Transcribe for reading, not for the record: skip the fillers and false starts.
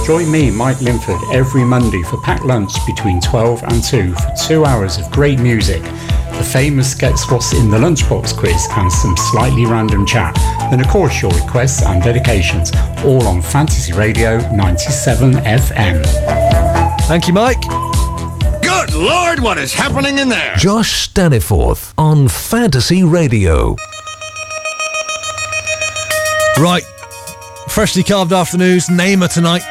Join me, Mike Linford, every Monday for packed lunch between 12 and 2 for 2 hours of great music, the famous Guess What's in the Lunchbox quiz and some slightly random chat. Then of course your requests and dedications, all on Fantasy Radio 97 FM. Thank you, Mike. Good Lord, what is happening in there? Josh Staniforth on Fantasy Radio. Right. Freshly carved afternoons, Namer tonight.